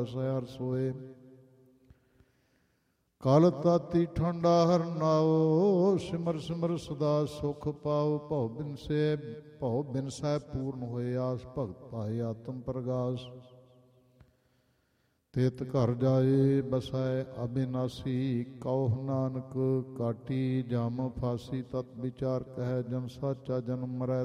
ਹਰ ਸੋਏ। ਕਲ ਤਾਤੀ ਠੰਡਾ ਹਰ ਨਾਓ, ਸਿਮਰ ਸਿਮਰ ਸਦਾ ਸੁਖ ਪਾਓ। ਭਉ ਬਿਨਸੈ ਪੂਰਨ ਹੋਏ ਆਸ, ਭਗਤ ਪਾਏ ਆਤਮ ਪ੍ਰਗਾਸ। ਤਿਤ ਘਰ ਜਾਏ ਬਸੈ ਅਬਿਨਾਸੀ, ਕਉ ਨਾਨਕ ਕਾਟੀ ਜਮ ਫਾਸੀ। ਤਤ ਵਿਚਾਰ ਕਹਿ ਜਨ ਸਾਚਾ ਜਨਮ ਮਰੈ,